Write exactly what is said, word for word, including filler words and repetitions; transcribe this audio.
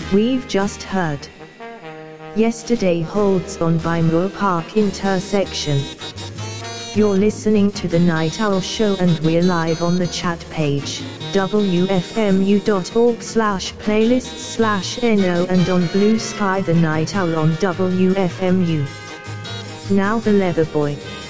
We've just heard Yesterday Holds On by Moore Park Intersection. You're listening to The Night Owl Show and we're live on the chat page, w f m u dot org slash playlists slash no, and on Blue Sky The Night Owl on W F M U. Now the Leather Boy.